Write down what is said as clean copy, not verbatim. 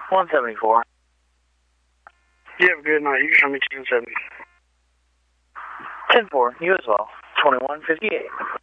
174. You have a good night. You can show me 10-7. 10-4. You as well. 2158.